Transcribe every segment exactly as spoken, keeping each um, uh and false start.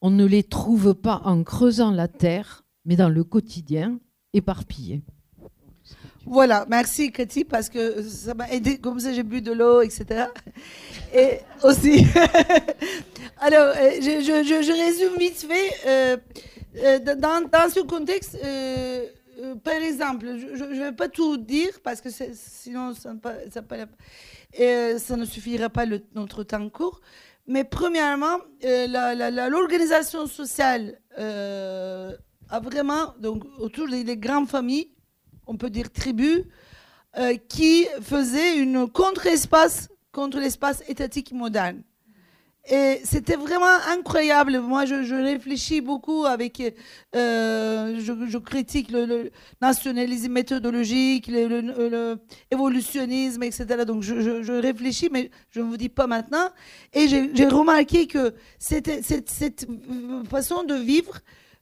on ne les trouve pas en creusant la terre, mais dans le quotidien, éparpillés. Voilà, merci Cathy, parce que ça m'a aidé, comme ça j'ai bu de l'eau, et cetera. Et aussi, alors, je, je, je, je résume vite fait, euh, euh, dans, dans ce contexte, euh, euh, par exemple, je ne vais pas tout dire, parce que sinon ça, ça, euh, ça ne suffira pas le, notre temps court, mais premièrement, euh, la, la, la, l'organisation sociale euh, a vraiment, donc, autour des, des grandes familles, on peut dire tribus, euh, qui faisaient une contre-espace contre l'espace étatique moderne. Et c'était vraiment incroyable. Moi, je, je réfléchis beaucoup avec... Euh, je, je critique le, le nationalisme méthodologique, l'évolutionnisme, et cetera. Donc, je, je, je réfléchis, mais je ne vous dis pas maintenant. Et j'ai, j'ai remarqué que cette, cette, cette façon de vivre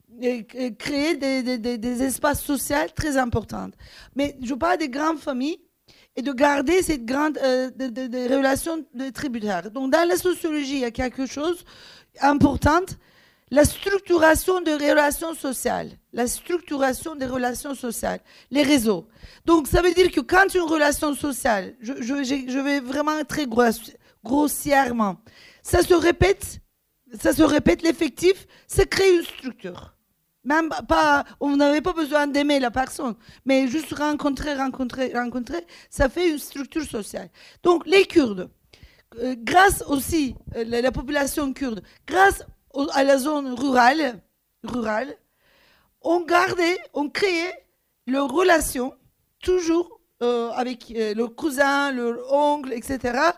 créer des, des, des espaces sociaux très importants. Mais je parle des grandes familles et de garder cette grande euh, de, de, de relation de tributaires. Donc, dans la sociologie, il y a quelque chose d'important, la structuration des relations sociales. La structuration des relations sociales. Les réseaux. Donc, ça veut dire que quand une relation sociale, je, je, je vais vraiment très gross, grossièrement, ça se répète, ça se répète, l'effectif, ça crée une structure. Même pas, on n'avait pas besoin d'aimer la personne, mais juste rencontrer, rencontrer, rencontrer, ça fait une structure sociale. Donc les Kurdes, euh, grâce aussi euh, la, la population kurde, grâce au, à la zone rurale, rurale, ont gardé, ont créé leurs relations toujours euh, avec euh, leurs cousins, leurs oncles, et cetera.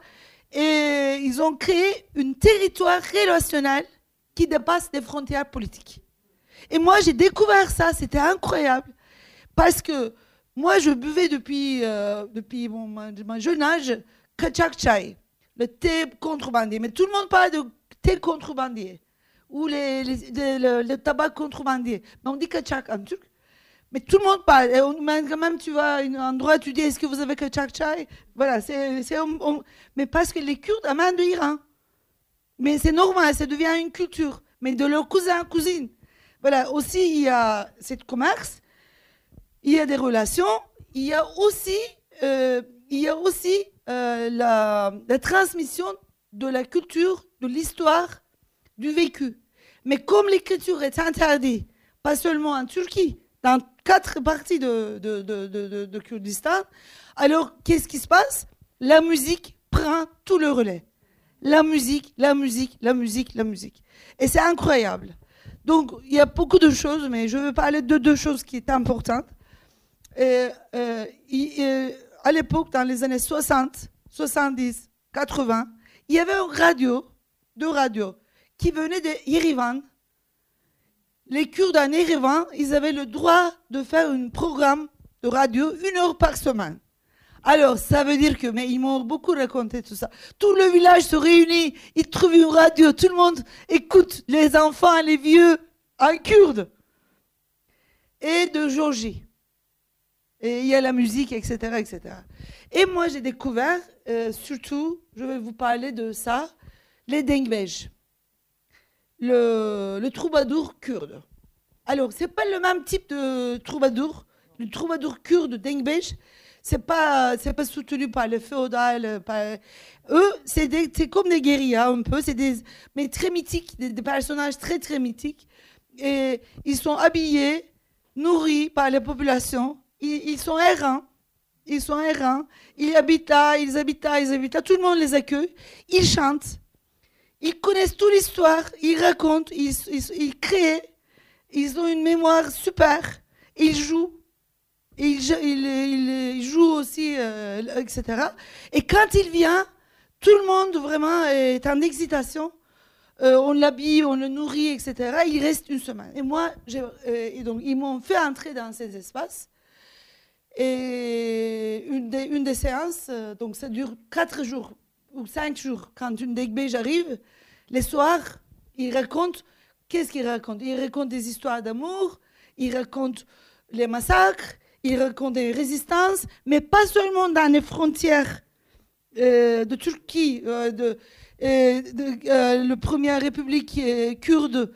Et ils ont créé un territoire relationnel qui dépasse les frontières politiques. Et moi, j'ai découvert ça, c'était incroyable. Parce que moi, je buvais depuis, euh, depuis mon, mon jeune âge Kaçak Çay, le thé contrebandier. Mais tout le monde parle de thé contrebandier ou les, les, les, le, le tabac contrebandier. Mais on dit Kaçak en turc. Mais tout le monde parle. Et on, quand même, tu vas à un endroit, tu dis, est-ce que vous avez Kaçak Çay? Voilà, c'est, c'est on, on, mais parce que les Kurdes amènent de l'Iran. Mais c'est normal, ça devient une culture. Mais de leurs cousins, cousines. Voilà, aussi, il y a ce commerce, il y a des relations, il y a aussi, euh, il y a aussi euh, la, la transmission de la culture, de l'histoire, du vécu. Mais comme l'écriture est interdite, pas seulement en Turquie, dans quatre parties de, de, de, de, de, de Kurdistan, alors qu'est-ce qui se passe? La musique prend tout le relais. La musique, la musique, la musique, la musique. Et c'est incroyable. Donc, il y a beaucoup de choses, mais je veux parler de deux choses qui sont importantes. Et, euh, et, et, à l'époque, dans les années soixante, soixante-dix, quatre-vingts, il y avait une radio, deux radios, qui venaient de Yerevan. Les Kurdes à Yerevan, ils avaient le droit de faire un programme de radio une heure par semaine. Alors, ça veut dire que, mais ils m'ont beaucoup raconté tout ça. Tout le village se réunit, ils trouvent une radio, tout le monde écoute, les enfants, les vieux, en kurde. Et de Georgie. Et il y a la musique, et cetera, et cetera. Et moi, j'ai découvert, euh, surtout, je vais vous parler de ça, les Dengbej, le, le troubadour kurde. Alors, c'est pas le même type de troubadour. Le troubadour kurde Dengbej, c'est pas, c'est pas soutenu par le féodal. Par... Eux, c'est, des, c'est comme des guérillas un peu, c'est des, mais très mythiques, des, des personnages très très mythiques. Et ils sont habillés, nourris par la population. Ils, ils sont errants. Ils sont errants. Ils habitent là, ils habitent là, ils habitent là. Tout le monde les accueille. Ils chantent. Ils connaissent toute l'histoire. Ils racontent. Ils, ils, ils créent. Ils ont une mémoire super. Ils jouent. Il, il, il, il joue aussi, euh, et cetera. Et quand il vient, tout le monde vraiment est en excitation. Euh, on l'habille, on le nourrit, et cetera. Il reste une semaine. Et moi, j'ai, euh, et donc, ils m'ont fait entrer dans ces espaces. Et une des, une des séances, euh, donc ça dure quatre jours ou cinq jours. Quand une Dengbej arrive, les soirs, il raconte. Qu'est-ce qu'il raconte? Il raconte des histoires d'amour, il raconte les massacres. Il raconte des résistances, mais pas seulement dans les frontières euh, de Turquie, euh, de, euh, de euh, la première république euh, kurde